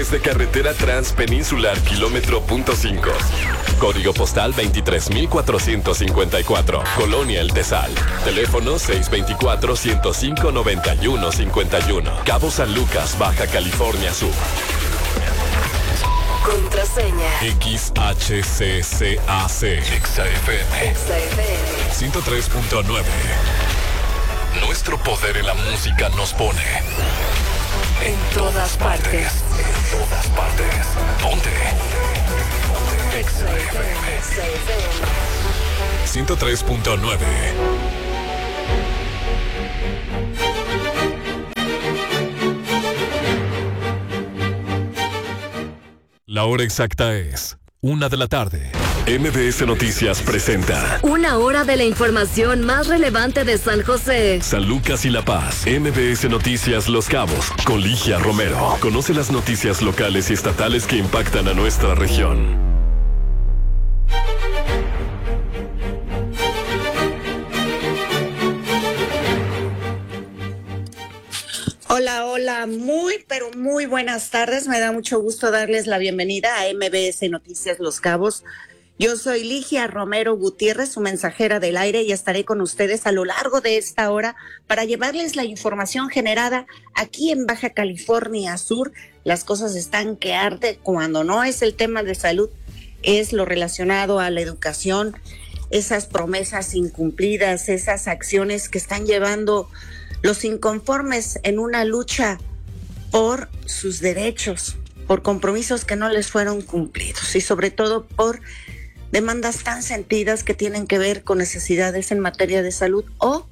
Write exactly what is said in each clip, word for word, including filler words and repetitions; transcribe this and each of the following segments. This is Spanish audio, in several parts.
desde carretera transpeninsular kilómetro punto cinco. Código postal veintitrés mil cuatrocientos cincuenta y cuatro. Colonia El Tesal. Teléfono seis dos cuatro, ciento cinco, noventa y uno cincuenta y uno. Cabo San Lucas, Baja California Sur. Contraseña X H C C A C. Exa F M. Exa F M ciento tres punto nueve. Nuestro poder en la música nos pone en todas partes. En todas partes. Ponte. Exa F M. ciento tres punto nueve. La hora exacta es una de la tarde. M B S Noticias presenta una hora de la información más relevante de San José, San Lucas y La Paz. M B S Noticias Los Cabos con Ligia Romero. Conoce las noticias locales y estatales que impactan a nuestra región. Hola, hola, muy, pero muy buenas tardes. Me da mucho gusto darles la bienvenida a M B S Noticias Los Cabos. Yo soy Ligia Romero Gutiérrez, su mensajera del aire, y estaré con ustedes a lo largo de esta hora para llevarles la información generada aquí en Baja California Sur. Las cosas están que arde cuando no es el tema de salud, es lo relacionado a la educación, esas promesas incumplidas, esas acciones que están llevando los inconformes en una lucha por sus derechos, por compromisos que no les fueron cumplidos y sobre todo por demandas tan sentidas que tienen que ver con necesidades en materia de salud o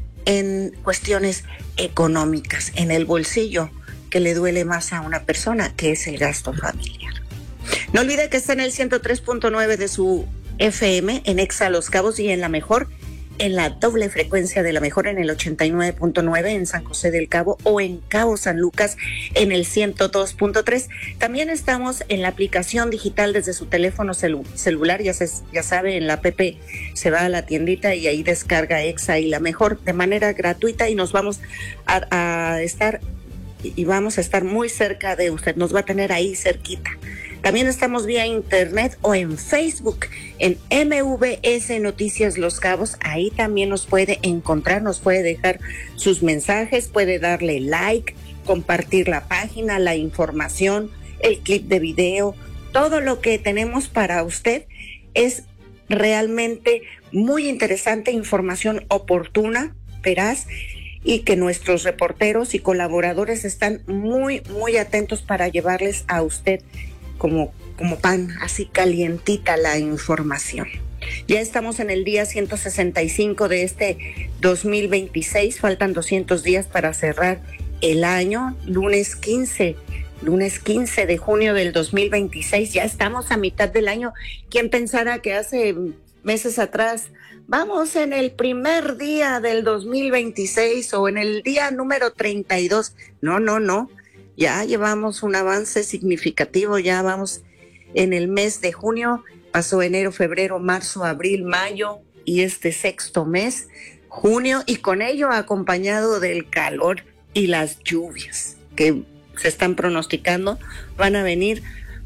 en cuestiones económicas, en el bolsillo que le duele más a una persona, que es el gasto familiar. No olvide que está en el ciento tres punto nueve de su F M, en Exa Los Cabos, y en la mejor, en la doble frecuencia de la mejor, en el ochenta y nueve punto nueve en San José del Cabo, o en Cabo San Lucas en el ciento dos punto tres. También estamos en la aplicación digital desde su teléfono celu- celular, ya, se, ya sabe, en la app se va a la tiendita y ahí descarga Exa y la mejor de manera gratuita, y nos vamos a, a estar y vamos a estar muy cerca de usted, nos va a tener ahí cerquita. También estamos vía internet o en Facebook, en M V S Noticias Los Cabos. Ahí también nos puede encontrar, nos puede dejar sus mensajes, puede darle like, compartir la página, la información, el clip de video. Todo lo que tenemos para usted es realmente muy interesante, información oportuna, veraz, y que nuestros reporteros y colaboradores están muy, muy atentos para llevarles a usted como, como pan, así calientita la información. Ya estamos en el día ciento sesenta y cinco de este dos mil veintiséis, faltan doscientos días para cerrar el año, lunes quince, lunes quince de junio del dos mil veintiséis, ya estamos a mitad del año. ¿Quién pensara que hace meses atrás vamos en el primer día del dos mil veintiséis o en el día número treinta y dos? No, no, no. Ya llevamos un avance significativo, ya vamos en el mes de junio, pasó enero, febrero, marzo, abril, mayo y este sexto mes, junio, y con ello acompañado del calor y las lluvias que se están pronosticando, van a venir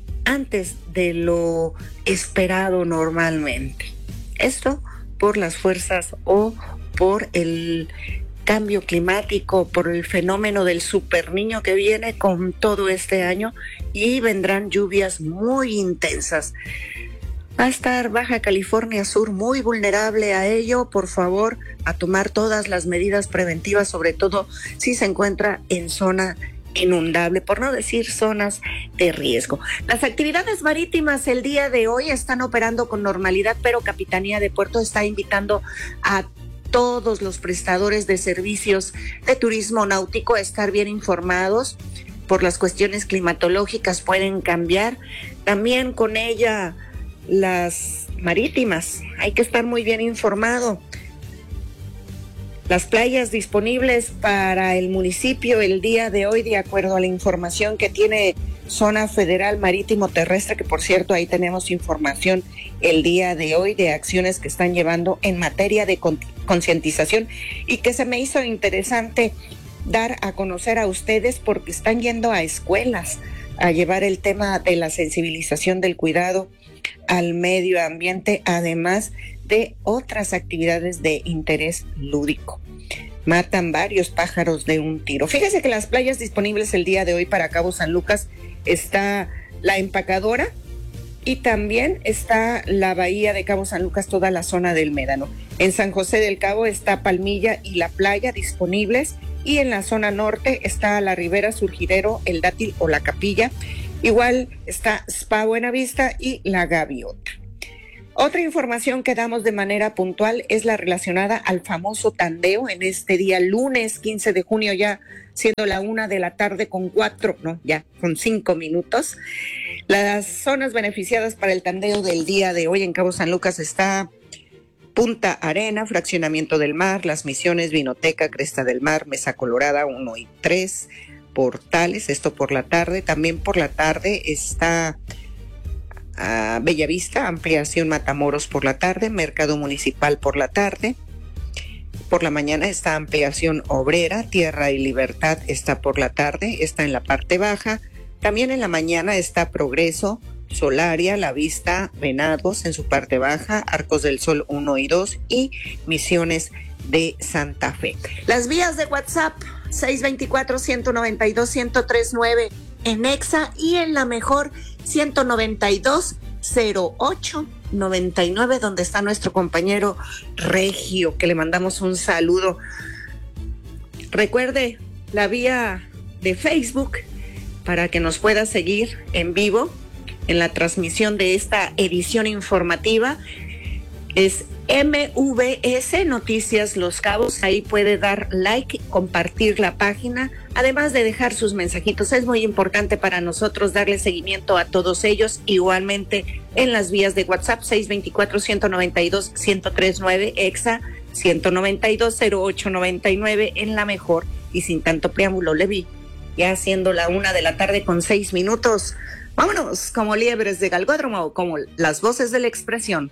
antes de lo esperado normalmente. Esto por las fuerzas o por el cambio climático, por el fenómeno del superniño que viene con todo este año, y vendrán lluvias muy intensas. Va a estar Baja California Sur muy vulnerable a ello. Por favor, a tomar todas las medidas preventivas, sobre todo si se encuentra en zona inundable, por no decir zonas de riesgo. Las actividades marítimas el día de hoy están operando con normalidad, pero Capitanía de Puerto está invitando a todos los prestadores de servicios de turismo náutico a estar bien informados. Por las cuestiones climatológicas pueden cambiar. También con ella las marítimas. Hay que estar muy bien informado. Las playas disponibles para el municipio el día de hoy, de acuerdo a la información que tiene Zona Federal Marítimo Terrestre, que por cierto ahí tenemos información el día de hoy de acciones que están llevando en materia de concientización y que se me hizo interesante dar a conocer a ustedes porque están yendo a escuelas a llevar el tema de la sensibilización del cuidado al medio ambiente, además de otras actividades de interés lúdico. Matan varios pájaros de un tiro. Fíjese que las playas disponibles el día de hoy para Cabo San Lucas está La Empacadora y también está la bahía de Cabo San Lucas, toda la zona del Médano. En San José del Cabo está Palmilla y La Playa disponibles, y en la zona norte está la Ribera, Surgidero, El Dátil o La Capilla. Igual está Spa Buenavista y La Gaviota. Otra información que damos de manera puntual es la relacionada al famoso tandeo en este día lunes quince de junio, ya siendo la una de la tarde con cuatro, no, ya con cinco minutos. Las zonas beneficiadas para el tandeo del día de hoy en Cabo San Lucas está Punta Arena, Fraccionamiento del Mar, Las Misiones, Vinoteca, Cresta del Mar, Mesa Colorada uno y tres, Portales, esto por la tarde. También por la tarde está a Bellavista, Ampliación Matamoros por la tarde, Mercado Municipal por la tarde. Por la mañana está Ampliación Obrera, Tierra y Libertad está por la tarde, está en la parte baja. También en la mañana está Progreso, Solaria, La Vista, Venados en su parte baja, Arcos del Sol uno y dos y Misiones de Santa Fe. Las vías de WhatsApp seis dos cuatro, uno nueve dos, uno cero tres nueve en Exa y en la mejor ciento noventa y dos, cero ocho noventa y nueve, donde está nuestro compañero Regio, que le mandamos un saludo. Recuerde la vía de Facebook para que nos pueda seguir en vivo en la transmisión de esta edición informativa. Es M V S Noticias Los Cabos. Ahí puede dar like, compartir la página, además de dejar sus mensajitos. Es muy importante para nosotros darle seguimiento a todos ellos. Igualmente en las vías de WhatsApp seis dos cuatro, uno nueve dos, uno cero tres nueve, Exa ciento noventa y dos, cero ocho noventa y nueve en la mejor. Y sin tanto preámbulo, le vi ya siendo la una de la tarde con seis minutos. Vámonos como liebres de galgódromo, como las voces de la expresión.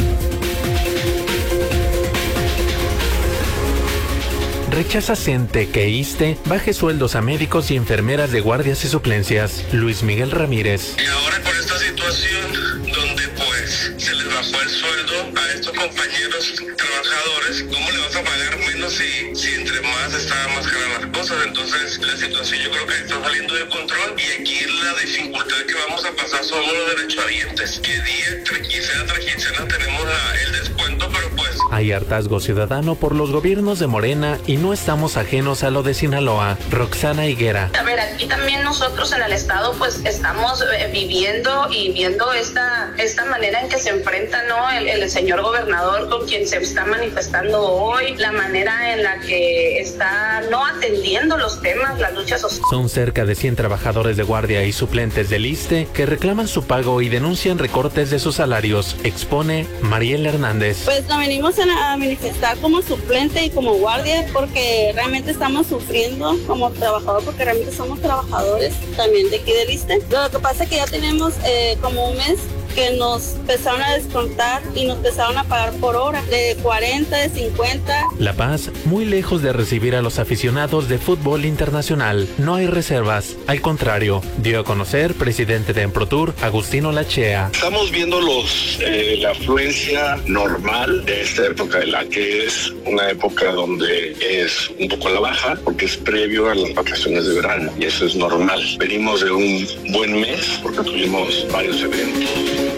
Rechaza CENTE que ISSSTE baje sueldos a médicos y enfermeras de guardias y suplencias. Luis Miguel Ramírez. Y ahora con esta situación donde pues se les bajó el sueldo a estos compañeros trabajadores, ¿cómo le vas a pagar menos si, si entre más está más caras las cosas? Entonces la situación yo creo que está saliendo de control y aquí la dificultad que vamos a pasar son los derechohabientes. Que día, quincena tras quincena tenemos la, el descuento, pero pues... Hay hartazgo ciudadano por los gobiernos de Morena y no estamos ajenos a lo de Sinaloa. Roxana Higuera. A ver, aquí también nosotros en el estado pues estamos eh, viviendo y viendo esta, esta manera en que se enfrenta, ¿no? El, el señor gobernador con quien se está manifestando hoy, la manera en la que está no atendiendo los temas, las luchas sociales. Son cerca de cien trabajadores de guardia y suplentes del ISSSTE que reclaman su pago y denuncian recortes de sus salarios. Expone Mariela Hernández. Pues nos venimos a manifestar como suplente y como guardia porque realmente estamos sufriendo como trabajador, porque realmente somos trabajadores también de aquí del ISSSTE. Lo que pasa es que ya tenemos eh, como un mes que nos empezaron a descontar y nos empezaron a pagar por hora, de cuarenta, de cincuenta. La Paz, muy lejos de recibir a los aficionados de fútbol internacional. No hay reservas, al contrario, dio a conocer presidente de Emprotur, Agustino Lachea. Estamos viendo los eh, la afluencia normal de esta época, de la que es una época donde es un poco a la baja, porque es previo a las vacaciones de verano, y eso es normal. Venimos de un buen mes, porque tuvimos varios eventos.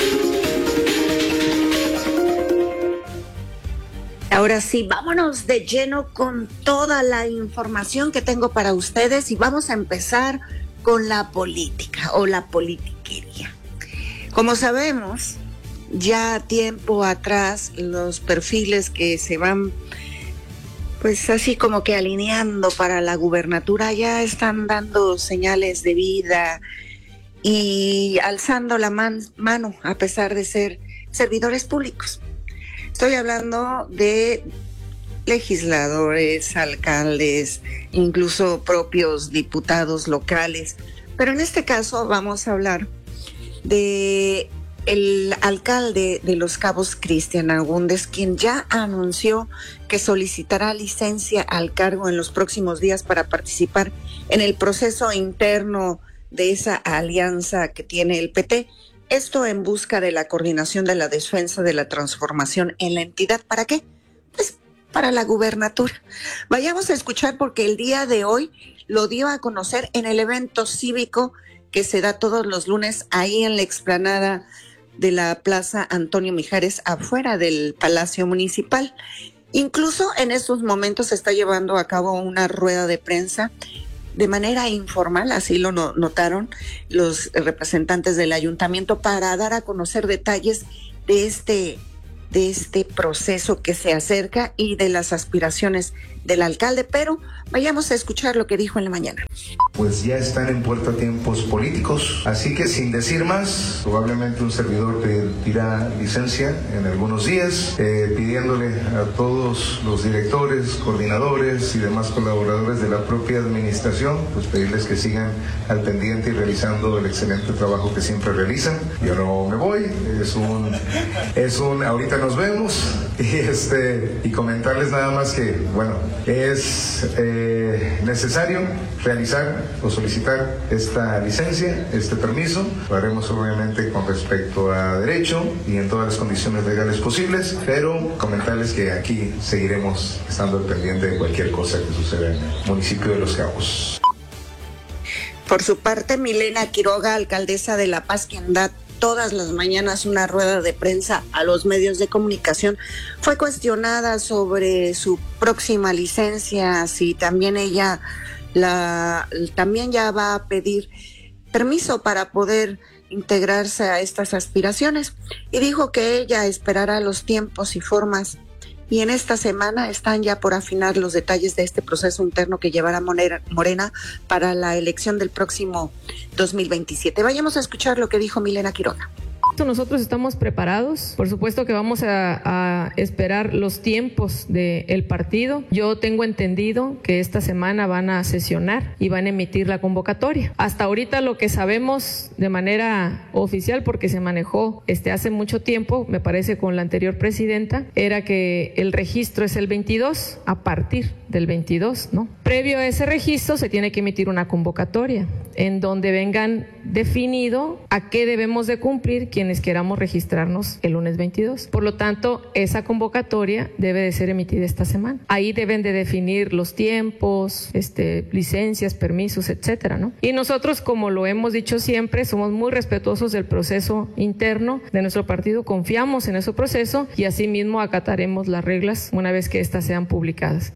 Ahora sí, vámonos de lleno con toda la información que tengo para ustedes y vamos a empezar con la política o la politiquería. Como sabemos, ya tiempo atrás los perfiles que se van pues así como que alineando para la gubernatura ya están dando señales de vida y alzando la man- mano a pesar de ser servidores públicos. Estoy hablando de legisladores, alcaldes, incluso propios diputados locales. Pero en este caso vamos a hablar de el alcalde de Los Cabos, Cristian Agúndez, quien ya anunció que solicitará licencia al cargo en los próximos días para participar en el proceso interno de esa alianza que tiene el P T. Esto en busca de la coordinación de la defensa de la transformación en la entidad. ¿Para qué? Pues para la gubernatura. Vayamos a escuchar porque el día de hoy lo dio a conocer en el evento cívico que se da todos los lunes ahí en la explanada de la Plaza Antonio Mijares, afuera del Palacio Municipal. Incluso en estos momentos se está llevando a cabo una rueda de prensa de manera informal, así lo notaron los representantes del ayuntamiento, para dar a conocer detalles de este, de este proceso que se acerca y de las aspiraciones del alcalde. Pero vayamos a escuchar lo que dijo en la mañana. Pues ya están en puerta tiempos políticos, así que sin decir más, probablemente un servidor pedirá licencia en algunos días, eh, pidiéndole a todos los directores, coordinadores y demás colaboradores de la propia administración, pues pedirles que sigan al pendiente y realizando el excelente trabajo que siempre realizan. Yo no me voy, es un, es un, ahorita nos vemos, y este, y comentarles nada más que, bueno, es eh, necesario realizar o solicitar esta licencia, este permiso. Lo haremos obviamente con respecto a derecho y en todas las condiciones legales posibles, pero comentarles que aquí seguiremos estando al pendiente de cualquier cosa que suceda en el municipio de Los Cabos. Por su parte, Milena Quiroga, alcaldesa de La Paz, quien da todas las mañanas una rueda de prensa a los medios de comunicación, fue cuestionada sobre su próxima licencia, si también ella la también ya va a pedir permiso para poder integrarse a estas aspiraciones, y dijo que ella esperará los tiempos y formas, y en esta semana están ya por afinar los detalles de este proceso interno que llevará Morena para la elección del próximo dos mil veintisiete. Vayamos a escuchar lo que dijo Milena Quiroga. Nosotros estamos preparados, por supuesto que vamos a, a esperar los tiempos del partido. Yo tengo entendido que esta semana van a sesionar y van a emitir la convocatoria. Hasta ahorita lo que sabemos de manera oficial, porque se manejó este, hace mucho tiempo, me parece con la anterior presidenta, era que el registro es el veintidós, a partir del veintidós, ¿no? Previo a ese registro se tiene que emitir una convocatoria en donde vengan definido a qué debemos de cumplir quienes queramos registrarnos el lunes veintidós. Por lo tanto, esa convocatoria debe de ser emitida esta semana. Ahí deben de definir los tiempos, este, licencias, permisos, etcétera, ¿no? Y nosotros, como lo hemos dicho siempre, somos muy respetuosos del proceso interno de nuestro partido, confiamos en ese proceso y asimismo acataremos las reglas una vez que éstas sean publicadas.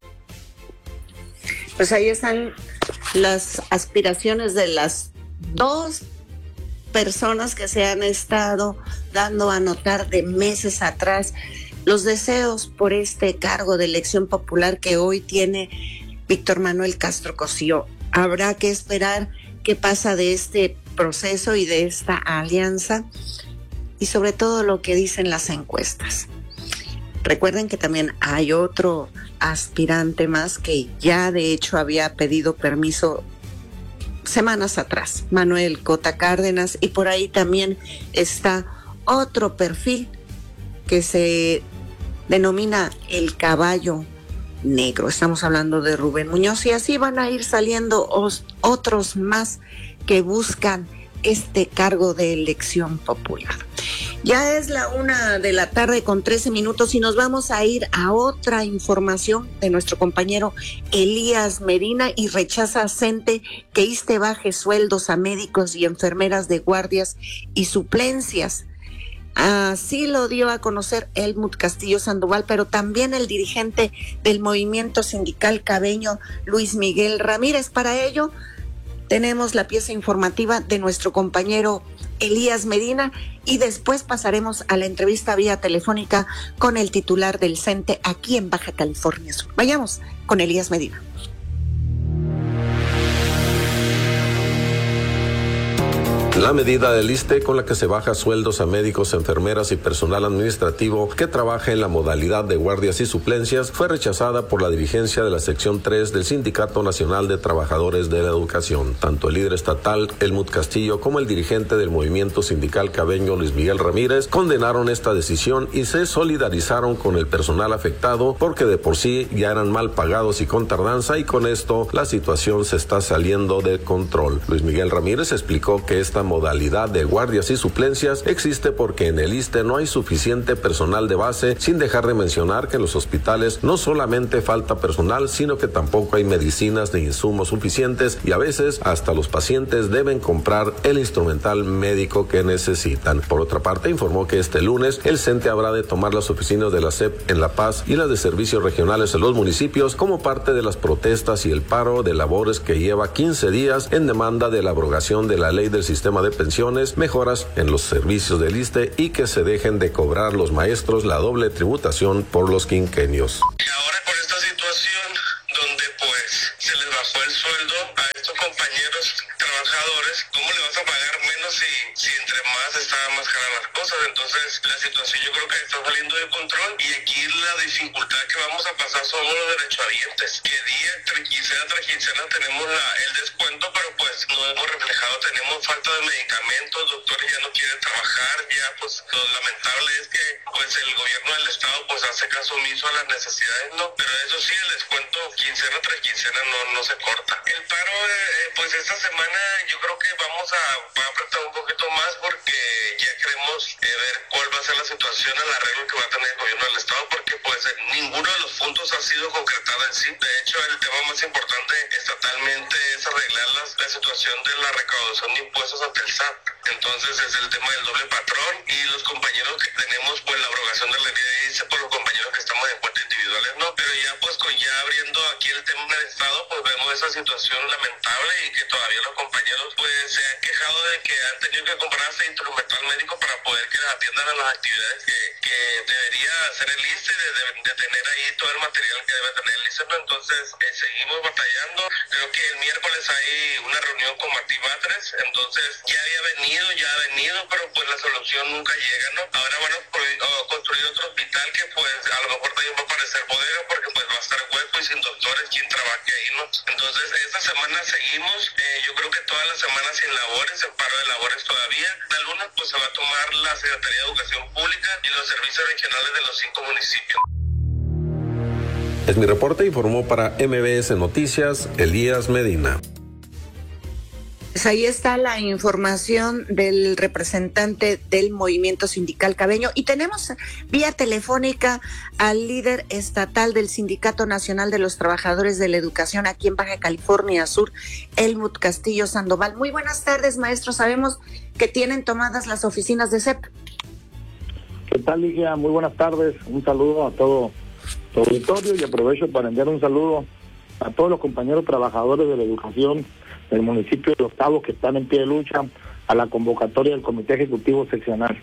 Pues ahí están las aspiraciones de las dos personas que se han estado dando a notar de meses atrás, los deseos por este cargo de elección popular que hoy tiene Víctor Manuel Castro Cosío. Habrá que esperar qué pasa de este proceso y de esta alianza, y sobre todo lo que dicen las encuestas. Recuerden que también hay otro aspirante más que ya de hecho había pedido permiso semanas atrás, Manuel Cota Cárdenas, y por ahí también está otro perfil que se denomina el caballo negro. Estamos hablando de Rubén Muñoz, y así van a ir saliendo os, otros más que buscan este cargo de elección popular. Ya es la una de la tarde con trece minutos y nos vamos a ir a otra información de nuestro compañero Elías Medina. Y rechaza CENTE que ISSSTE baje sueldos a médicos y enfermeras de guardias y suplencias. Así lo dio a conocer Helmut Castillo Sandoval, pero también el dirigente del movimiento sindical cabeño, Luis Miguel Ramírez. Para ello tenemos la pieza informativa de nuestro compañero Elías Medina, y después pasaremos a la entrevista vía telefónica con el titular del CENTE aquí en Baja California Sur. Vayamos con Elías Medina. La medida del I S S S T E con la que se baja sueldos a médicos, enfermeras y personal administrativo que trabaja en la modalidad de guardias y suplencias fue rechazada por la dirigencia de la sección tres del Sindicato Nacional de Trabajadores de la Educación. Tanto el líder estatal, Helmut Castillo, como el dirigente del movimiento sindical cabeño, Luis Miguel Ramírez, condenaron esta decisión y se solidarizaron con el personal afectado porque de por sí ya eran mal pagados y con tardanza, y con esto la situación se está saliendo de control. Luis Miguel Ramírez explicó que esta modalidad de guardias y suplencias existe porque en el I S S S T E no hay suficiente personal de base, sin dejar de mencionar que en los hospitales no solamente falta personal, sino que tampoco hay medicinas ni insumos suficientes, y a veces hasta los pacientes deben comprar el instrumental médico que necesitan. Por otra parte, informó que este lunes el CENTE habrá de tomar las oficinas de la S E P en La Paz y las de servicios regionales en los municipios como parte de las protestas y el paro de labores que lleva quince días en demanda de la abrogación de la ley del sistema de pensiones, mejoras en los servicios del I S S S T E y que se dejen de cobrar los maestros la doble tributación por los quinquenios. Y ahora con esta situación donde pues se les bajó el sueldo a estos compañeros trabajadores, ¿cómo le vas a pagar menos si, si entre más estaban más caras las cosas? Entonces la situación yo creo que está saliendo de control, y aquí la dificultad que vamos a pasar somos los derechohabientes, que día, quincena tras quincena tenemos la, el descuento, pero pues no hemos reflejado, tenemos falta de medicamentos, doctores ya no quieren trabajar, ya pues lo lamentable es que pues el gobierno del estado pues hace caso omiso a las necesidades, no, pero eso sí, el descuento quincena tras quincena no, no se corta. El paro eh, pues esta semana yo creo que vamos a, va a apretar un poquito más porque ya queremos eh, ver cuál va a ser la situación, el arreglo que va a tener el gobierno del estado, porque pues eh, ninguno de los puntos ha sido concretado en sí. De hecho, el tema más importante estatalmente es arreglar la, la situación de la recaudación de impuestos ante el S A T. Entonces es el tema del doble patrón, y los compañeros que tenemos pues la abrogación de la ley de I S S S por los compañeros que estamos en cuentas individuales, no, pero ya pues con ya abriendo aquí el tema del estado, pues vemos esa situación lamentable, y que todavía los compañeros pues se han quejado de que han tenido que comprarse instrumental médico para poder que les atiendan a las actividades que, que debería hacer el I S S S T E, de, de, de tener ahí todo el material que debe tener el I S S S T E. Entonces eh, seguimos batallando. Creo que el miércoles hay una reunión con Martí Batres, entonces ya había venido, ya ha venido, pero pues la solución nunca llega, ¿no? Ahora van a construir otro hospital que pues a lo mejor también va a parecer bodega, porque pues va a estar hueco y sin doctores quien trabaje ahí, ¿no? Entonces esta semana seguimos, eh, yo creo que toda la semana sin labores, en paro de labores todavía. La luna pues se va a tomar la Secretaría de Educación Pública y los servicios regionales de los cinco municipios. Es mi reporte, informó para M B S Noticias Elías Medina. Pues ahí está la información del representante del movimiento sindical cabeño, y tenemos vía telefónica al líder estatal del Sindicato Nacional de los Trabajadores de la Educación aquí en Baja California Sur, Helmut Castillo Sandoval. Muy buenas tardes, maestro. Sabemos que tienen tomadas las oficinas de S E P. ¿Qué tal, Ligia? Muy buenas tardes. Un saludo a todo tu auditorio, y aprovecho para enviar un saludo a todos los compañeros trabajadores de la educación del municipio de Los Cabos que están en pie de lucha a la convocatoria del Comité Ejecutivo Seccional.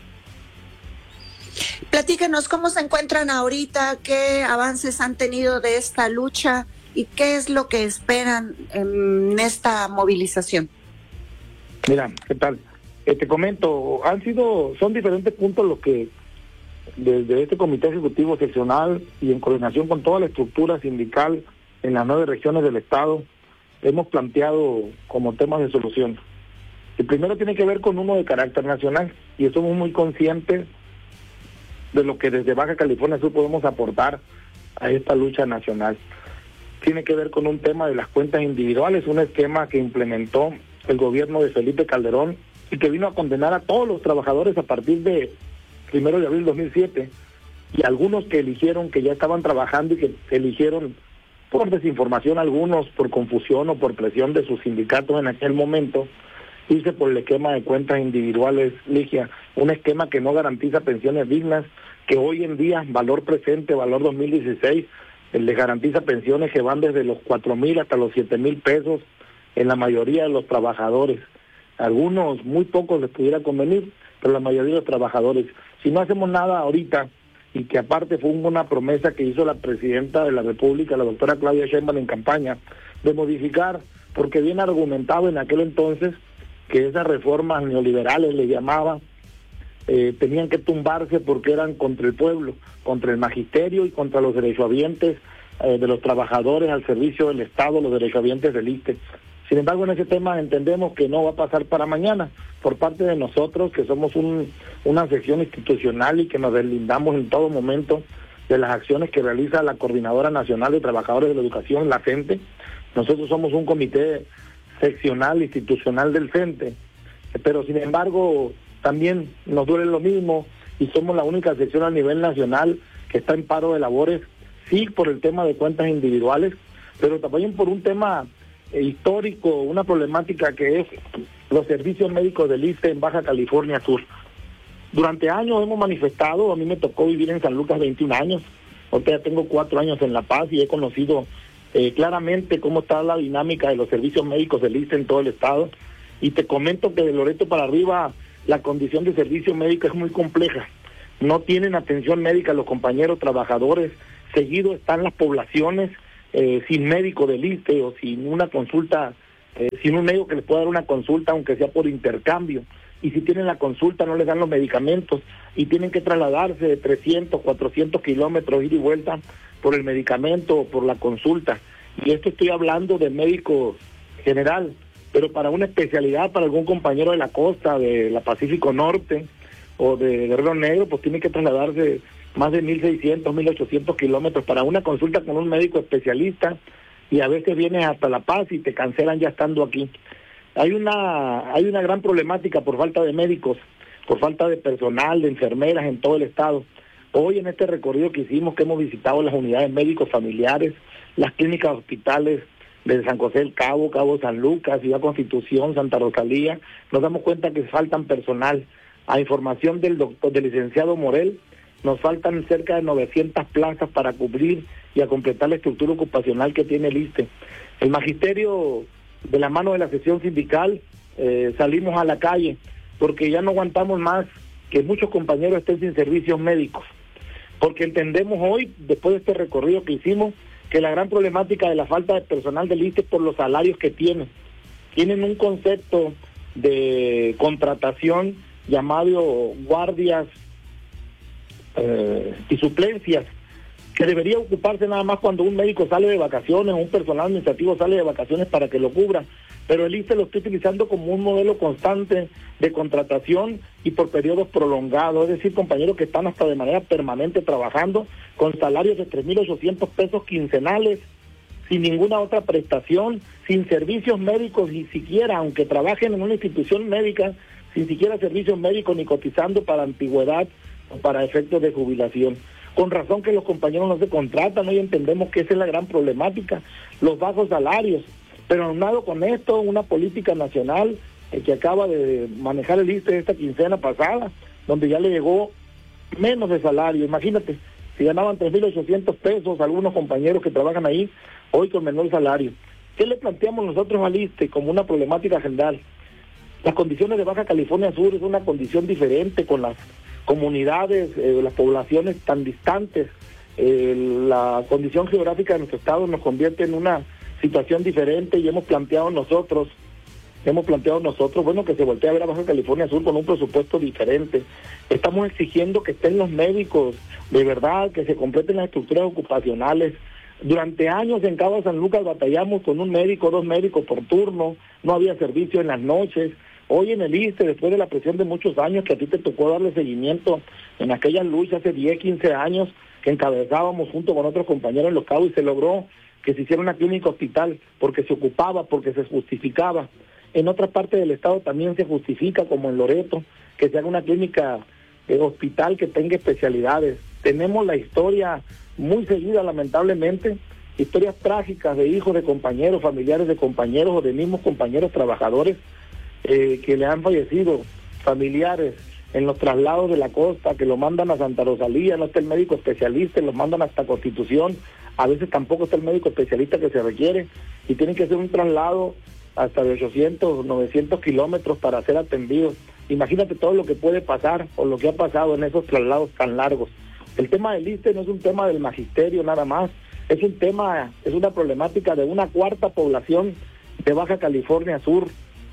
Platíquenos cómo se encuentran ahorita, qué avances han tenido de esta lucha y qué es lo que esperan en esta movilización. Mira, ¿qué tal? Eh, te comento, han sido, son diferentes puntos los que desde este Comité Ejecutivo Seccional y en coordinación con toda la estructura sindical en las nueve regiones del estado hemos planteado como temas de solución. El primero tiene que ver con uno de carácter nacional, y somos muy conscientes de lo que desde Baja California Sur podemos aportar a esta lucha nacional. Tiene que ver con un tema de las cuentas individuales, un esquema que implementó el gobierno de Felipe Calderón y que vino a condenar a todos los trabajadores a partir de primero de abril de dos mil siete, y algunos que eligieron, que ya estaban trabajando y que eligieron por desinformación, algunos por confusión o por presión de sus sindicatos en aquel momento, irse por el esquema de cuentas individuales, Ligia, un esquema que no garantiza pensiones dignas, que hoy en día, valor presente, valor dos mil dieciséis, les garantiza pensiones que van desde los cuatro mil hasta los siete mil pesos en la mayoría de los trabajadores. Algunos, muy pocos les pudiera convenir, pero la mayoría de los trabajadores. Si no hacemos nada ahorita, y que aparte fue una promesa que hizo la presidenta de la República, la doctora Claudia Sheinbaum, en campaña, de modificar, porque bien argumentado en aquel entonces, que esas reformas neoliberales le llamaban, eh, tenían que tumbarse porque eran contra el pueblo, contra el magisterio y contra los derechohabientes eh, de los trabajadores al servicio del Estado, los derechohabientes del I S S S T E. Sin embargo, en ese tema entendemos que no va a pasar para mañana, por parte de nosotros, que somos un, una sección institucional y que nos deslindamos en todo momento de las acciones que realiza la Coordinadora Nacional de Trabajadores de la Educación, la CENTE. Nosotros somos un comité seccional institucional del CENTE, pero sin embargo también nos duele lo mismo y somos la única sección a nivel nacional que está en paro de labores, sí por el tema de cuentas individuales, pero también por un tema eh, histórico, una problemática que es los servicios médicos del I S S S T E en Baja California Sur. Durante años hemos manifestado, a mí me tocó vivir en San Lucas veintiún años, ahorita ya tengo cuatro años en La Paz y he conocido eh, claramente cómo está la dinámica de los servicios médicos del I S S S T E en todo el estado, y te comento que de Loreto para arriba la condición de servicio médico es muy compleja, no tienen atención médica los compañeros trabajadores, seguido están las poblaciones eh, sin médico del I S S S T E o sin una consulta, eh, sin un médico que les pueda dar una consulta aunque sea por intercambio, y si tienen la consulta no les dan los medicamentos y tienen que trasladarse de trescientos, cuatrocientos kilómetros ida y vuelta por el medicamento o por la consulta. Y esto estoy hablando de médico general, pero para una especialidad, para algún compañero de la costa, de la Pacífico Norte o de Guerrero Negro, pues tiene que trasladarse más de mil seiscientos, mil ochocientos kilómetros para una consulta con un médico especialista, y a veces vienes hasta La Paz y te cancelan ya estando aquí. Hay una hay una gran problemática por falta de médicos, por falta de personal, de enfermeras en todo el estado. Hoy en este recorrido que hicimos, que hemos visitado las unidades médicos familiares, las clínicas hospitales de San José del Cabo, Cabo San Lucas, Ciudad Constitución, Santa Rosalía, nos damos cuenta que faltan personal. A información del doctor, del licenciado Morel, nos faltan cerca de novecientas plazas para cubrir y a completar la estructura ocupacional que tiene el I S S S T E. El magisterio, de la mano de la sección sindical, eh, salimos a la calle porque ya no aguantamos más que muchos compañeros estén sin servicios médicos, porque entendemos hoy, después de este recorrido que hicimos, que la gran problemática de la falta de personal del I S S S T E es por los salarios que tienen. Tienen un concepto de contratación llamado guardias eh, y suplencias, que debería ocuparse nada más cuando un médico sale de vacaciones o un personal administrativo sale de vacaciones para que lo cubra, pero el I S S S T E lo está utilizando como un modelo constante de contratación y por periodos prolongados, es decir, compañeros que están hasta de manera permanente trabajando con salarios de tres mil ochocientos pesos quincenales, sin ninguna otra prestación, sin servicios médicos ni siquiera, aunque trabajen en una institución médica, sin siquiera servicios médicos ni cotizando para antigüedad o para efectos de jubilación. Con razón que los compañeros no se contratan, hoy entendemos que esa es la gran problemática, los bajos salarios, pero aunado con esto, una política nacional eh, que acaba de manejar el I S S S T E esta quincena pasada, donde ya le llegó menos de salario. Imagínate, si ganaban tres mil ochocientos pesos algunos compañeros que trabajan ahí, hoy con menor salario. ¿Qué le planteamos nosotros al I S S S T E como una problemática general? Las condiciones de Baja California Sur es una condición diferente con las comunidades, eh, las poblaciones tan distantes. Eh, la condición geográfica de nuestro estado nos convierte en una situación diferente y hemos planteado nosotros, hemos planteado nosotros, bueno, que se voltee a ver a Baja California Sur con un presupuesto diferente. Estamos exigiendo que estén los médicos, de verdad, que se completen las estructuras ocupacionales. Durante años en Cabo San Lucas batallamos con un médico, dos médicos por turno, no había servicio en las noches. Hoy en el I S S S T E, después de la presión de muchos años que a ti te tocó darle seguimiento en aquellas luchas hace diez, quince años que encabezábamos junto con otros compañeros en Los Cabos, y se logró que se hiciera una clínica hospital porque se ocupaba, porque se justificaba. En otras partes del estado también se justifica, como en Loreto, que se haga una clínica eh, hospital que tenga especialidades. Tenemos la historia muy seguida, lamentablemente, historias trágicas de hijos de compañeros, familiares de compañeros o de mismos compañeros trabajadores eh, que le han fallecido, familiares en los traslados de la costa, que lo mandan a Santa Rosalía, no está el médico especialista, los mandan hasta Constitución, a veces tampoco está el médico especialista que se requiere, y tienen que hacer un traslado hasta de ochocientos, novecientos kilómetros para ser atendidos. Imagínate todo lo que puede pasar o lo que ha pasado en esos traslados tan largos. El tema del I S S S T E no es un tema del magisterio nada más, es un tema, es una problemática de una cuarta población de Baja California Sur,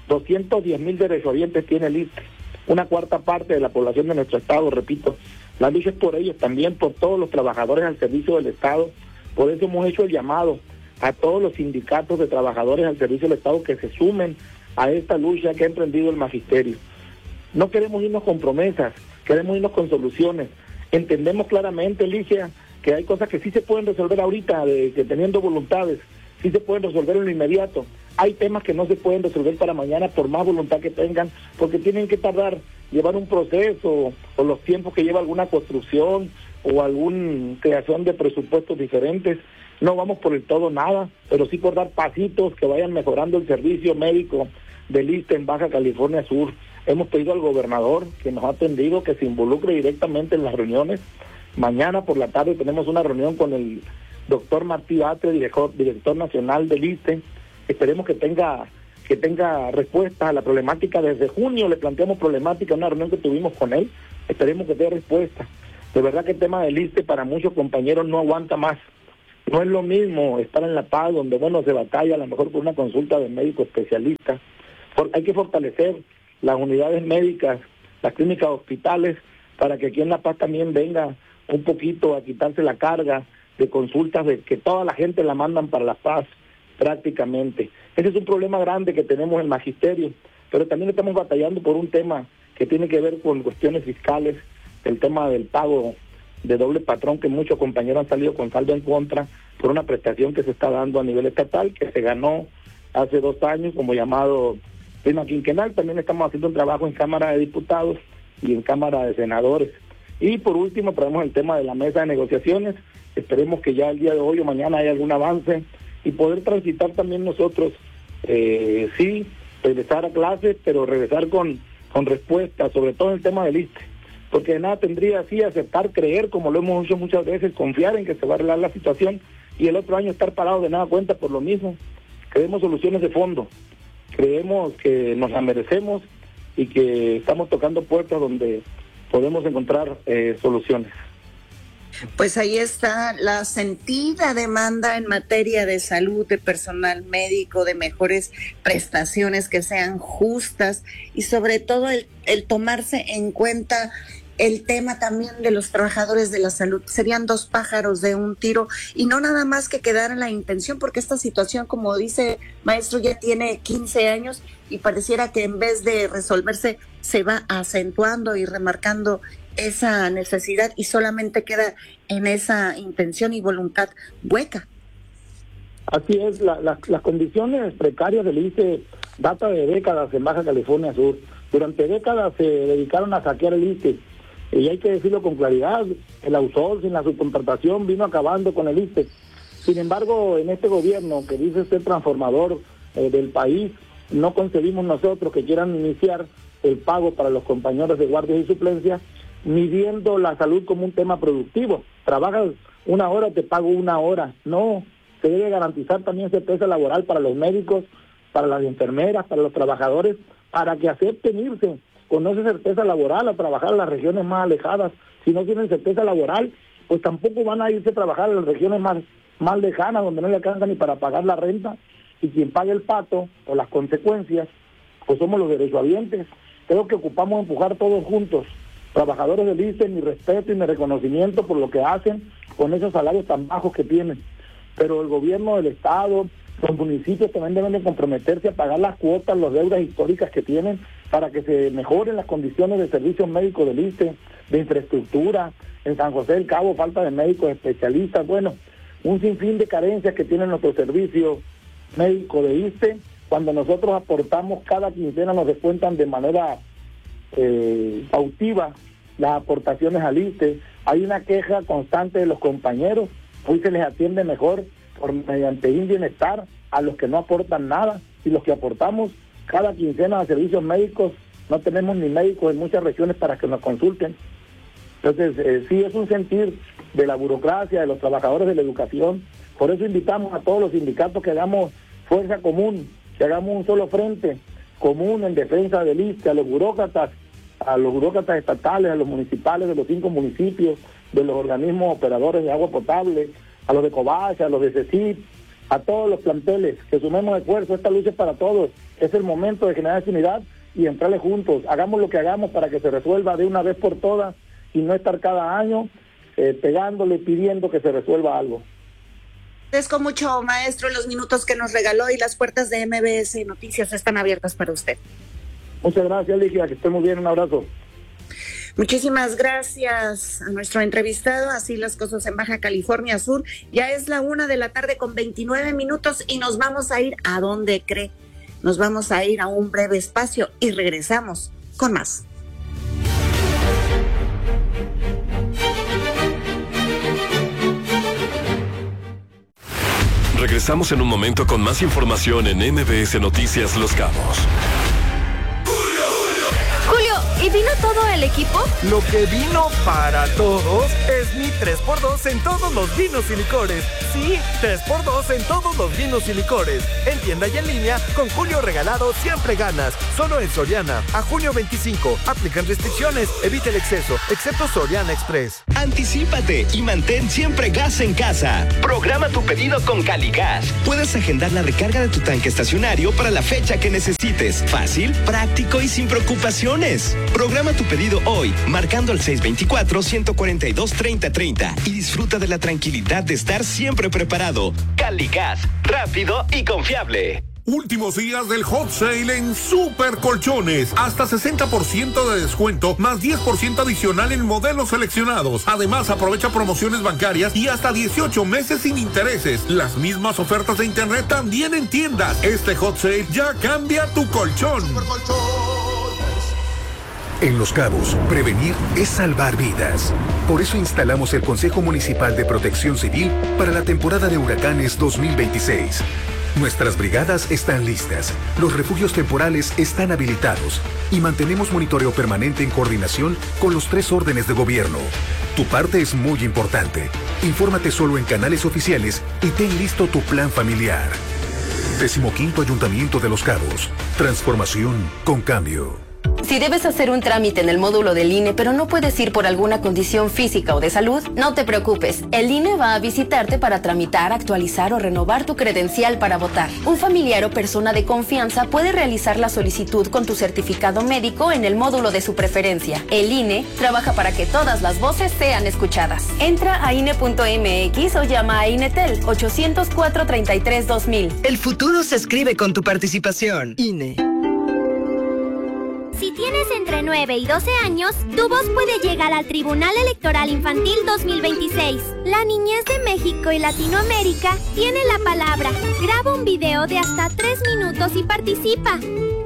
doscientos diez mil derechohabientes tiene el I S S S T E, una cuarta parte de la población de nuestro estado, repito. La lucha es por ellos, también por todos los trabajadores al servicio del Estado. Por eso hemos hecho el llamado a todos los sindicatos de trabajadores al servicio del Estado que se sumen a esta lucha que ha emprendido el magisterio. No queremos irnos con promesas, queremos irnos con soluciones. Entendemos claramente, Ligia, que hay cosas que sí se pueden resolver ahorita, de, que teniendo voluntades, sí se pueden resolver en lo inmediato. Hay temas que no se pueden resolver para mañana por más voluntad que tengan, porque tienen que tardar, llevar un proceso, o los tiempos que lleva alguna construcción, o alguna creación de presupuestos diferentes. No vamos por el todo nada, pero sí por dar pasitos que vayan mejorando el servicio médico del I S S S T E en Baja California Sur. Hemos pedido al gobernador, que nos ha atendido, que se involucre directamente en las reuniones. Mañana por la tarde tenemos una reunión con el doctor Martí Batres, director, director nacional del I S S S T E. Esperemos que tenga que tenga respuesta a la problemática. Desde junio le planteamos problemática en una reunión que tuvimos con él. Esperemos que dé respuesta. De verdad que el tema del I S S S T E para muchos compañeros no aguanta más. No es lo mismo estar en La Paz, donde bueno se batalla a lo mejor por una consulta de médico especialista. Por, hay que fortalecer las unidades médicas, las clínicas, hospitales, para que aquí en La Paz también venga un poquito a quitarse la carga de consultas de que toda la gente la mandan para La Paz prácticamente. Ese es un problema grande que tenemos en el magisterio, pero también estamos batallando por un tema que tiene que ver con cuestiones fiscales, el tema del pago de doble patrón, que muchos compañeros han salido con saldo en contra por una prestación que se está dando a nivel estatal, que se ganó hace dos años como llamado prima quinquenal. También estamos haciendo un trabajo en Cámara de Diputados y en Cámara de Senadores. Y por último traemos el tema de la mesa de negociaciones. Esperemos que ya el día de hoy o mañana haya algún avance y poder transitar también nosotros, eh, sí, regresar a clases, pero regresar con, con respuesta, sobre todo en el tema del I S S S T E. Porque de nada tendría así aceptar, creer, como lo hemos hecho muchas veces, confiar en que se va a arreglar la situación y el otro año estar parados de nada cuenta por lo mismo. Queremos soluciones de fondo, creemos que nos la merecemos y que estamos tocando puertas donde podemos encontrar eh, soluciones. Pues ahí está la sentida demanda en materia de salud, de personal médico, de mejores prestaciones que sean justas y sobre todo el, el tomarse en cuenta el tema también de los trabajadores de la salud. Serían dos pájaros de un tiro y no nada más que quedar en la intención, porque esta situación, como dice maestro, ya tiene quince años y pareciera que en vez de resolverse se va acentuando y remarcando esa necesidad y solamente queda en esa intención y voluntad hueca. Así es, la, la, las condiciones precarias del I S S S T E data de décadas en Baja California Sur. Durante décadas se dedicaron a saquear el I S S S T E y hay que decirlo con claridad, el outsourcing, la subcontratación vino acabando con el I S S S T E. Sin embargo, en este gobierno que dice ser transformador eh, del país, no concebimos nosotros que quieran iniciar el pago para los compañeros de guardias y suplencias, midiendo la salud como un tema productivo. Trabajas una hora, te pago una hora. No, se debe garantizar también certeza laboral para los médicos, para las enfermeras, para los trabajadores, para que acepten irse con esa certeza laboral a trabajar en las regiones más alejadas. Si no tienen certeza laboral, pues tampoco van a irse a trabajar en las regiones más, más lejanas, donde no le alcanza ni para pagar la renta, y quien pague el pato o las consecuencias, pues somos los derechohabientes. Creo que ocupamos empujar todos juntos. Trabajadores del I S S S T E, mi respeto y mi reconocimiento por lo que hacen con esos salarios tan bajos que tienen. Pero el gobierno del Estado, los municipios también deben de comprometerse a pagar las cuotas, las deudas históricas que tienen para que se mejoren las condiciones de servicios médicos del I S S S T E, de infraestructura. En San José del Cabo, falta de médicos especialistas. Bueno, un sinfín de carencias que tienen nuestro servicio médico de I S S S T E. Cuando nosotros aportamos cada quincena nos descuentan de manera eh, cautiva las aportaciones al I S S S T E. Hay una queja constante de los compañeros. Hoy se les atiende mejor por mediante Bienestar a los que no aportan nada, y los que aportamos cada quincena a servicios médicos no tenemos ni médicos en muchas regiones para que nos consulten. Entonces eh, sí es un sentir de la burocracia, de los trabajadores de la educación. Por eso invitamos a todos los sindicatos que hagamos fuerza común, que hagamos un solo frente común en defensa del I S S S T E, a los burócratas, a los burócratas estatales, a los municipales de los cinco municipios, de los organismos operadores de agua potable, a los de Covacha, a los de CECIP, a todos los planteles, que sumemos esfuerzo, esta lucha es para todos, es el momento de generar esa unidad y entrarle juntos, hagamos lo que hagamos para que se resuelva de una vez por todas y no estar cada año eh, pegándole, pidiendo que se resuelva algo. Agradezco mucho, maestro, los minutos que nos regaló y las puertas de M B S Noticias están abiertas para usted. Muchas gracias, Ligia, que esté muy bien, un abrazo. Muchísimas gracias a nuestro entrevistado. Así las cosas en Baja California Sur. Ya es la una de la tarde con veintinueve minutos y nos vamos a ir a donde cree. Nos vamos a ir a un breve espacio y regresamos con más. Regresamos en un momento con más información en M B S Noticias Los Cabos. Julio, ¿y vino todo el equipo? Lo que vino para todos es mi tres por dos en todos los vinos y licores. Sí, tres por dos en todos los vinos y licores. En tienda y en línea, con Julio regalado siempre ganas. Solo en Soriana, a junio veinticinco. Aplican restricciones, evita el exceso, excepto Soriana Express. Anticípate y mantén siempre gas en casa. Programa tu pedido con Caligas. Puedes agendar la recarga de tu tanque estacionario para la fecha que necesites. Fácil, práctico y sin preocupaciones. Programa tu pedido hoy, marcando al seis dos cuatro, uno cuatro dos, tres cero tres cero y disfruta de la tranquilidad de estar siempre preparado. Caligas, rápido y confiable. Últimos días del hot sale en Super Colchones. Hasta sesenta por ciento de descuento, más diez por ciento adicional en modelos seleccionados. Además, aprovecha promociones bancarias y hasta dieciocho meses sin intereses. Las mismas ofertas de internet también en tiendas. Este hot sale ya cambia tu colchón. En Los Cabos, prevenir es salvar vidas. Por eso instalamos el Consejo Municipal de Protección Civil para la temporada de huracanes dos mil veintiséis. Nuestras brigadas están listas, los refugios temporales están habilitados y mantenemos monitoreo permanente en coordinación con los tres órdenes de gobierno. Tu parte es muy importante. Infórmate solo en canales oficiales y ten listo tu plan familiar. Decimoquinto Ayuntamiento de Los Cabos. Transformación con cambio. Si debes hacer un trámite en el módulo del I N E, pero no puedes ir por alguna condición física o de salud, no te preocupes. El I N E va a visitarte para tramitar, actualizar o renovar tu credencial para votar. Un familiar o persona de confianza puede realizar la solicitud con tu certificado médico en el módulo de su preferencia. El I N E trabaja para que todas las voces sean escuchadas. Entra a I N E punto M X o llama a INETEL ochocientos cuatro, treinta y tres, dos mil. El futuro se escribe con tu participación. I N E. Si tienes entre nueve y doce años, tu voz puede llegar al Tribunal Electoral Infantil dos mil veintiséis. La niñez de México y Latinoamérica tiene la palabra. Graba un video de hasta tres minutos y participa.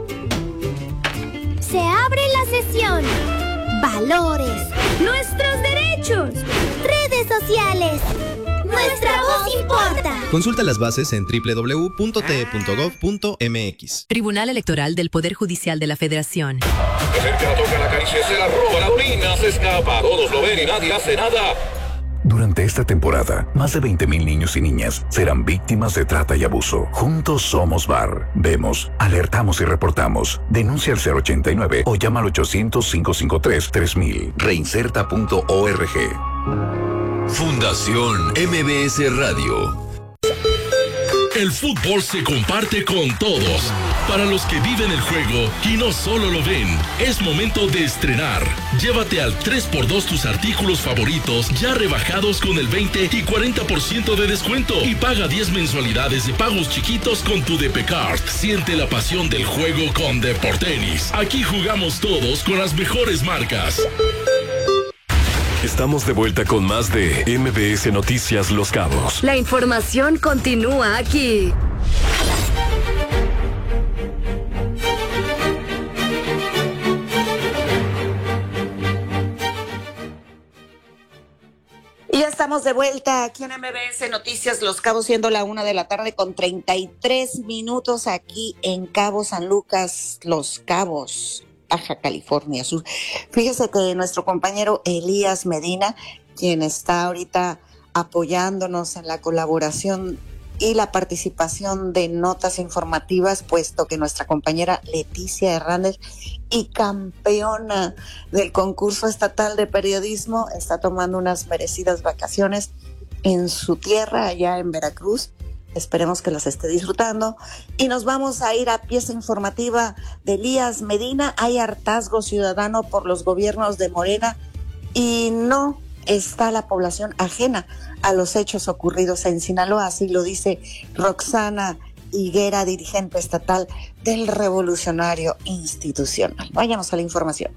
Se abre la sesión. Valores. Nuestros derechos. Redes sociales. Nuestra voz importa. Consulta las bases en doble u doble u doble u punto t e punto gov punto m x. Tribunal Electoral del Poder Judicial de la Federación. Se acerca, toca, la acaricia, se la roba, la orina, se escapa. Todos lo ven y nadie hace nada. Durante esta temporada, más de veinte mil niños y niñas serán víctimas de trata y abuso. Juntos somos B A R. Vemos, alertamos y reportamos. Denuncia al cero ochenta y nueve o llama al ochocientos, cinco cinco tres, tres mil. Reinserta punto org. Fundación M B S Radio. El fútbol se comparte con todos. Para los que viven el juego y no solo lo ven, es momento de estrenar. Llévate al tres por dos tus artículos favoritos ya rebajados con el veinte y cuarenta por ciento de descuento. Y paga diez mensualidades de pagos chiquitos con tu D P Card. Siente la pasión del juego con Deportenis. Aquí jugamos todos con las mejores marcas. Estamos de vuelta con más de M B S Noticias Los Cabos. La información continúa aquí. Y ya estamos de vuelta aquí en M B S Noticias Los Cabos, siendo la una de la tarde con treinta y tres minutos aquí en Cabo San Lucas, Los Cabos, Baja California Sur. Fíjese que nuestro compañero Elías Medina, quien está ahorita apoyándonos en la colaboración y la participación de notas informativas, puesto que nuestra compañera Leticia Hernández, y campeona del concurso estatal de periodismo, está tomando unas merecidas vacaciones en su tierra, allá en Veracruz, Esperemos que las esté disfrutando. Y nos vamos a ir a pieza informativa de Elías Medina. Hay hartazgo ciudadano por los gobiernos de Morena y no está la población ajena a los hechos ocurridos en Sinaloa. Así lo dice Roxana Higuera, dirigente estatal del Revolucionario Institucional. Váyanos a la información.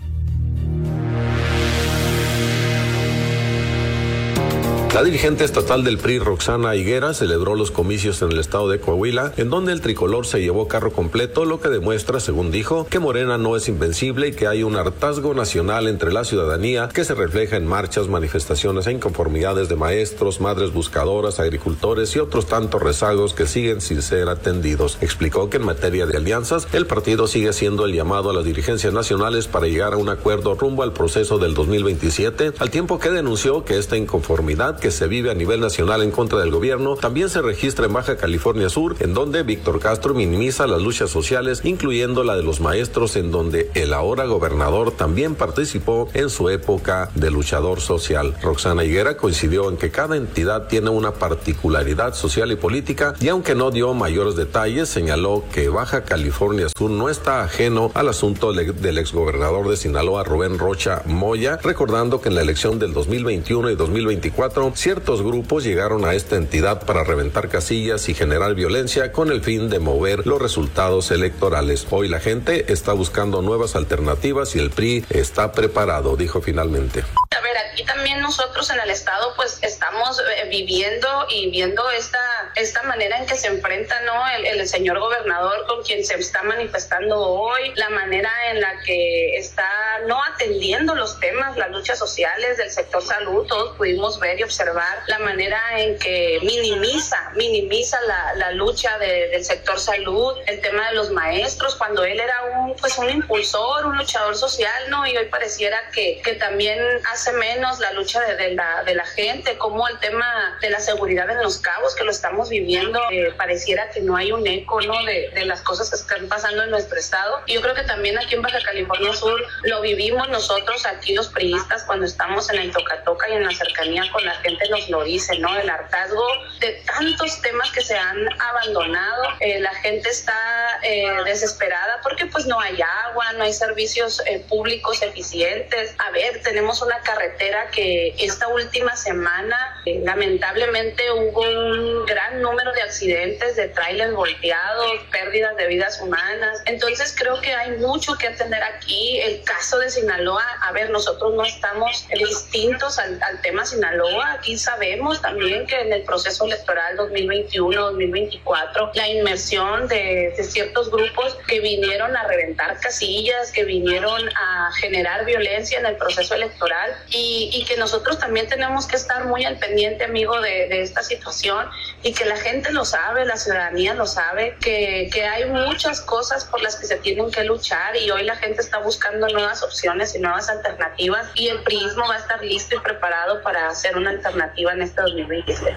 La dirigente estatal del P R I, Roxana Higuera, celebró los comicios en el estado de Coahuila, en donde el tricolor se llevó carro completo, lo que demuestra, según dijo, que Morena no es invencible y que hay un hartazgo nacional entre la ciudadanía que se refleja en marchas, manifestaciones e inconformidades de maestros, madres buscadoras, agricultores y otros tantos rezagos que siguen sin ser atendidos. Explicó que en materia de alianzas, el partido sigue haciendo el llamado a las dirigencias nacionales para llegar a un acuerdo rumbo al proceso del dos mil veintisiete, al tiempo que denunció que esta inconformidad que se vive a nivel nacional en contra del gobierno también se registra en Baja California Sur, en donde Víctor Castro minimiza las luchas sociales, incluyendo la de los maestros, en donde el ahora gobernador también participó en su época de luchador social. Roxana Higuera coincidió en que cada entidad tiene una particularidad social y política, y aunque no dio mayores detalles, señaló que Baja California Sur no está ajeno al asunto del exgobernador de Sinaloa, Rubén Rocha Moya, recordando que en la elección del dos mil veintiuno y dos mil veinticuatro ciertos grupos llegaron a esta entidad para reventar casillas y generar violencia con el fin de mover los resultados electorales. Hoy la gente está buscando nuevas alternativas y el P R I está preparado, dijo finalmente. A ver, aquí también nosotros en el estado pues estamos eh, viviendo y viendo esta esta manera en que se enfrenta, ¿no? El, el señor gobernador con quien se está manifestando hoy, la manera en la que está no atendiendo los temas, las luchas sociales del sector salud. Todos pudimos ver y observar la manera en que minimiza, minimiza la, la lucha de, del sector salud, el tema de los maestros, cuando él era un pues un impulsor, un luchador social, ¿no? Y hoy pareciera que, que también hace menos la lucha de, de, la, de la gente, como el tema de la seguridad en Los Cabos, que lo estamos viviendo, eh, pareciera que no hay un eco, ¿no? De, de las cosas que están pasando en nuestro estado. Y yo creo que también aquí en Baja California Sur lo vivimos nosotros, aquí los priistas, cuando estamos en el toca-toca y en la cercanía con la gente nos lo dice, ¿no? El hartazgo de tantos temas que se han abandonado, eh, la gente está eh, desesperada porque pues no hay agua, no hay servicios eh, públicos eficientes. A ver, tenemos una carretera que esta última semana eh, lamentablemente hubo un gran número de accidentes, de trailers volteados, pérdidas de vidas humanas. Entonces creo que hay mucho que atender aquí. El caso de Sinaloa, a ver, nosotros no estamos distintos al, al tema Sinaloa. Aquí sabemos también que en el proceso electoral dos mil veintiuno dos mil veinticuatro la inmersión de, de ciertos grupos que vinieron a reventar casillas, que vinieron a generar violencia en el proceso electoral y, y que nosotros también tenemos que estar muy al pendiente, amigo, de, de esta situación y que la gente lo sabe, la ciudadanía lo sabe, que, que hay muchas cosas por las que se tienen que luchar y hoy la gente está buscando nuevas opciones y nuevas alternativas y el priismo va a estar listo y preparado para hacer una alternativa en este dos mil veintiséis.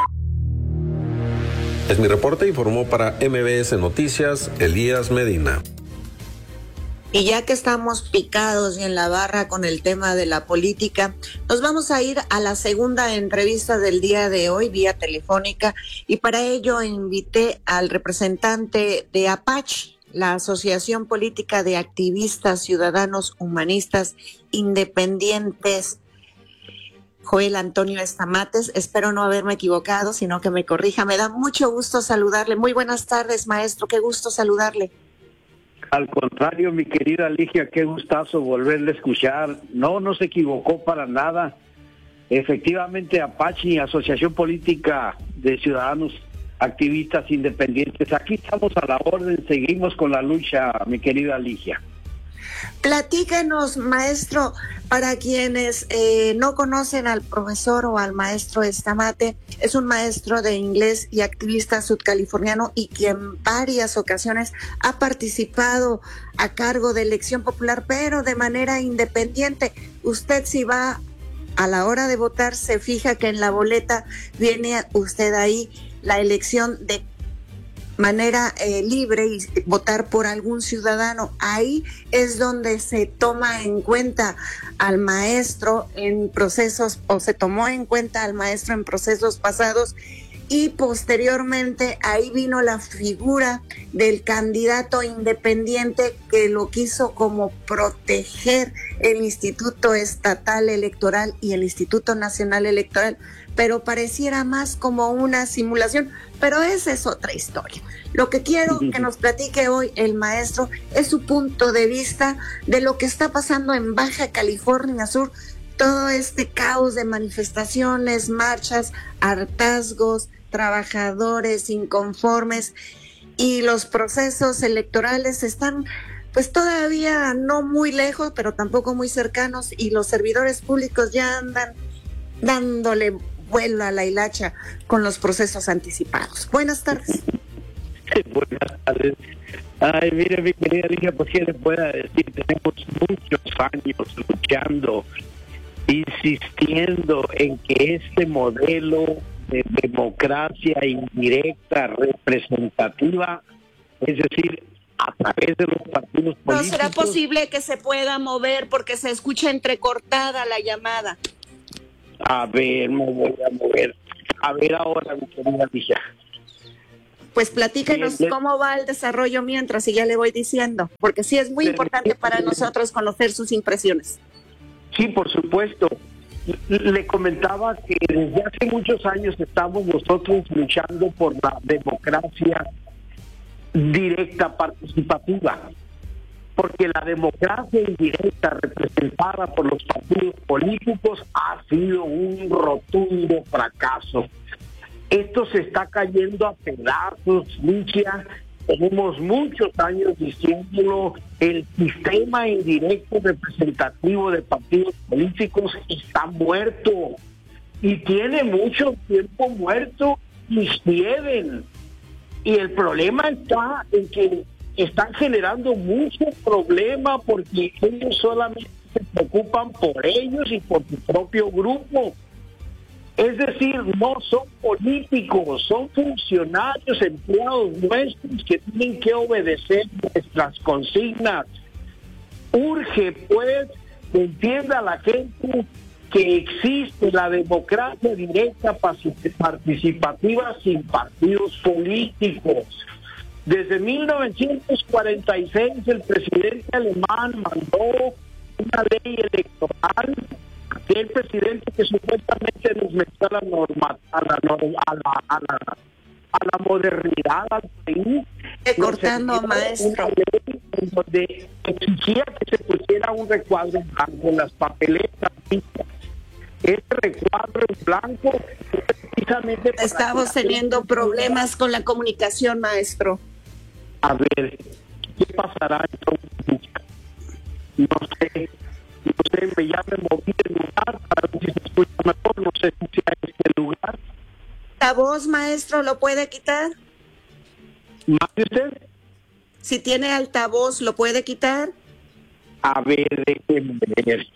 Es mi reporte, informó para M B S Noticias Elías Medina. Y ya que estamos picados y en la barra con el tema de la política, nos vamos a ir a la segunda entrevista del día de hoy vía telefónica y para ello invité al representante de APACH, la Asociación Política de Activistas Ciudadanos Humanistas Independientes, Joel Antonio Estamates. Espero no haberme equivocado, sino que me corrija. Me da mucho gusto saludarle. Muy buenas tardes, maestro. Qué gusto saludarle. Al contrario, mi querida Ligia, qué gustazo volverle a escuchar. No, no se equivocó para nada. Efectivamente, Apache, Asociación Política de Ciudadanos Activistas Independientes. Aquí estamos a la orden, seguimos con la lucha, mi querida Ligia. Platícanos, maestro, para quienes eh, no conocen al profesor o al maestro Estamate, es un maestro de inglés y activista sudcaliforniano y que en varias ocasiones ha participado a cargo de elección popular, pero de manera independiente. Usted, si va a la hora de votar, se fija que en la boleta viene usted ahí la elección de manera eh, libre y votar por algún ciudadano. Ahí es donde se toma en cuenta al maestro en procesos, o se tomó en cuenta al maestro en procesos pasados, y posteriormente ahí vino la figura del candidato independiente que lo quiso como proteger el Instituto Estatal Electoral y el Instituto Nacional Electoral, pero pareciera más como una simulación, pero esa es otra historia. Lo que quiero que nos platique hoy el maestro es su punto de vista de lo que está pasando en Baja California Sur, todo este caos de manifestaciones, marchas, hartazgos, trabajadores inconformes, y los procesos electorales están pues todavía no muy lejos, pero tampoco muy cercanos, y los servidores públicos ya andan dándole vuelo a la hilacha con los procesos anticipados. Buenas tardes. Buenas tardes. Ay, mire, mi querida Ligia, pues qué le pueda decir, tenemos muchos años luchando, insistiendo en que este modelo de democracia indirecta, representativa, es decir, a través de los partidos políticos... ¿No será posible que se pueda mover porque se escucha entrecortada la llamada? A ver, me voy a mover. A ver ahora, mi querida Ligia. Pues platíquenos Bien, cómo va el desarrollo mientras, y ya le voy diciendo, porque sí es muy importante para nosotros conocer sus impresiones. Sí, por supuesto. Le comentaba que desde hace muchos años estamos nosotros luchando por la democracia directa, participativa, porque la democracia indirecta representada por los partidos políticos ha sido un rotundo fracaso. Esto se está cayendo a pedazos, Ligia. Tenemos muchos años diciéndolo, el sistema indirecto representativo de partidos políticos está muerto y tiene mucho tiempo muerto y siguen. Y el problema está en que están generando mucho problema porque ellos solamente se preocupan por ellos y por su propio grupo. Es decir, no son políticos, son funcionarios, empleados nuestros que tienen que obedecer nuestras consignas. Urge, pues, que entienda la gente que existe la democracia directa participativa sin partidos políticos. Desde mil novecientos cuarenta y seis el presidente alemán mandó una ley electoral, aquel presidente que supuestamente nos metió a la norma, a la, a la, a la, a la modernidad al país. Cortando, maestro. Una ley en donde exigía que se pusiera un recuadro en blanco en las papeletas. Ese recuadro en blanco precisamente para estamos teniendo problemas con la comunicación, maestro. A ver, ¿qué pasará entonces? No sé. No sé, me ya me moví del lugar para ver si se escucha mejor, no sé si sea este lugar. ¿La voz, maestro, lo puede quitar? ¿Más de usted? Si tiene altavoz, ¿lo puede quitar? A ver, déjenme ver.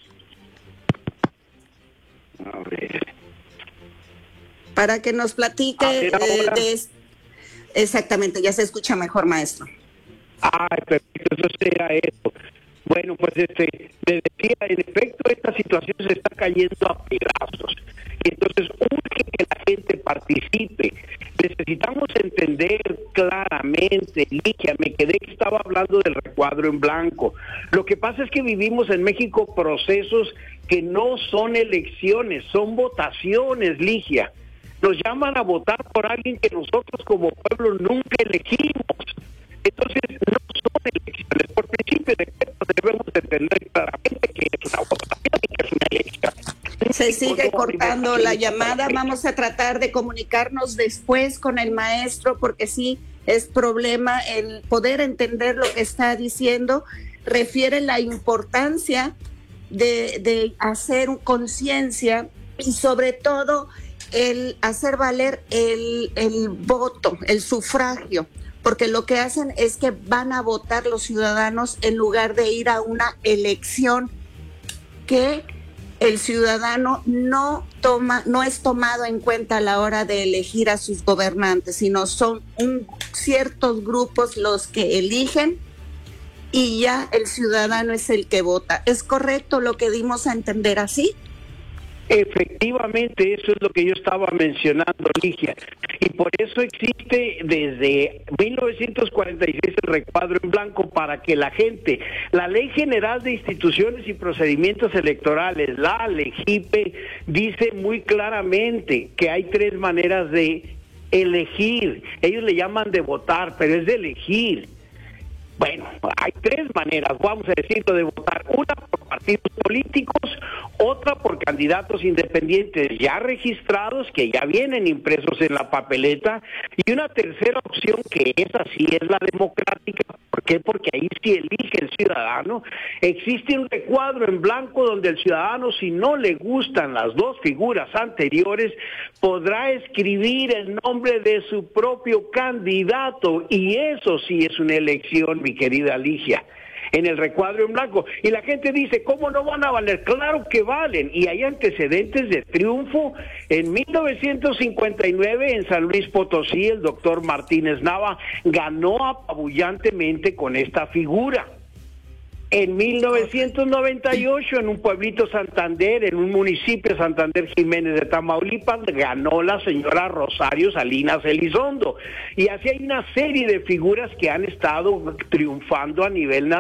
A ver. Para que nos platique ver, eh, de... Exactamente, ya se escucha mejor, maestro. Ah, perfecto, eso será eso. Bueno, pues este, le decía, en efecto, esta situación se está cayendo a pedazos. Entonces, urge que la gente participe. Necesitamos entender claramente, Ligia, me quedé que estaba hablando del recuadro en blanco. Lo que pasa es que vivimos en México procesos que no son elecciones, son votaciones, Ligia. Nos llaman a votar por alguien que nosotros como pueblo nunca elegimos. Entonces, no son elecciones. Por principio de efecto debemos entender claramente que es una votación y que es una elección. Se sigue cortando la llamada. Vamos a tratar de comunicarnos después con el maestro, porque sí es problema el poder entender lo que está diciendo. Refiere la importancia de, de hacer conciencia y sobre todo el hacer valer el, el voto, el sufragio, porque lo que hacen es que van a votar los ciudadanos en lugar de ir a una elección que el ciudadano no toma, no es tomado en cuenta a la hora de elegir a sus gobernantes, sino son un, ciertos grupos los que eligen y ya el ciudadano es el que vota. ¿Es correcto lo que dimos a entender así? Efectivamente, eso es lo que yo estaba mencionando, Ligia. Y por eso existe desde mil novecientos cuarenta y seis el recuadro en blanco, para que la gente, la Ley General de Instituciones y Procedimientos Electorales, la LEGIPE, dice muy claramente que hay tres maneras de elegir. Ellos le llaman de votar, pero es de elegir. Bueno, hay tres maneras, vamos a decirlo, de votar. Una por partidos políticos, otra por candidatos independientes ya registrados, que ya vienen impresos en la papeleta, y una tercera opción, que esa sí es la democrática. ¿Por qué? Porque ahí sí elige el ciudadano. Existe un recuadro en blanco donde el ciudadano, si no le gustan las dos figuras anteriores, podrá escribir el nombre de su propio candidato, y eso sí es una elección, mi querida Ligia, en el recuadro en blanco. Y la gente dice, ¿cómo no van a valer? Claro que valen, y hay antecedentes de triunfo. En mil novecientos cincuenta y nueve, en San Luis Potosí, el doctor Martínez Nava ganó apabullantemente con esta figura. En mil novecientos noventa y ocho, en un pueblito Santander, en un municipio Santander Jiménez de Tamaulipas, ganó la señora Rosario Salinas Elizondo. Y así hay una serie de figuras que han estado triunfando a nivel nacional.